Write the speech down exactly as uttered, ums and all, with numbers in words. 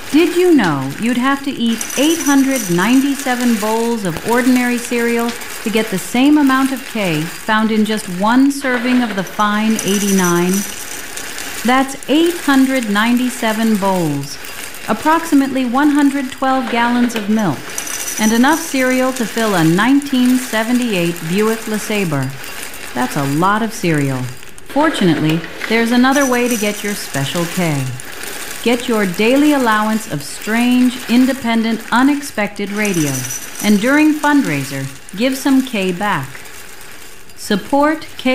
Did you know you'd have to eat eight hundred ninety-seven bowls of ordinary cereal to get the same amount of K found in just one serving of the fine eighty-nine? That's eight hundred ninety-seven bowls, approximately one hundred twelve gallons of milk, and enough cereal to fill a nineteen seventy-eight Buick LeSabre. That's a lot of cereal. Fortunately, there's another way to get your special K. Get your daily allowance of strange, independent, unexpected radio, and during fundraiser, give some K back. Support K.